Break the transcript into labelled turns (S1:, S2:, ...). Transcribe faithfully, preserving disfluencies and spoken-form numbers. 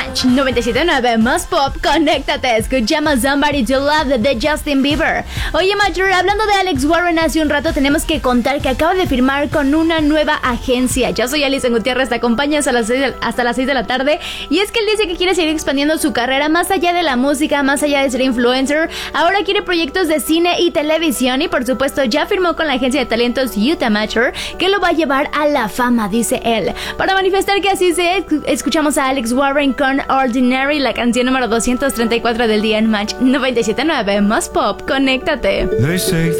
S1: Match noventa y siete punto nueve más pop, conéctate. Escuchamos Somebody to Love de Justin Bieber. Oye, Mature, hablando de Alex Warren hace un rato, tenemos que contar que acaba de firmar con una nueva agencia. Yo soy Alison Gutiérrez, te acompaño hasta las seis, hasta las seis de la tarde. Y es que él dice que quiere seguir expandiendo su carrera más allá de la música, más allá de ser influencer. Ahora quiere proyectos de cine y televisión. Y por supuesto, ya firmó con la agencia de talentos Utah Mature, que lo va a llevar a la fama, dice él. Para manifestar que así sea, escuchamos a Alex Warren con Ordinary, la canción número doscientos treinta y cuatro del día en Match noventa y siete punto nueve más pop, conéctate.
S2: They say